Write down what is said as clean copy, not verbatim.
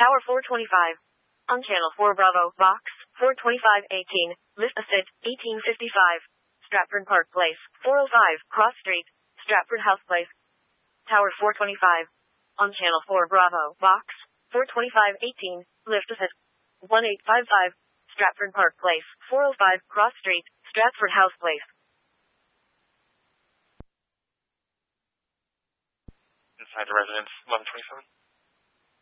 Tower 425. On Channel 4 Bravo, Box 42518, Lift Ascent 1855. Stratford Park Place, 405, Cross Street, Stratford House Place. Tower 425. On Channel 4 Bravo, Box 42518, Lift Ascent 1855. Stratford Park Place, 405, Cross Street, Stratford House Place. Inside the residence, 1127.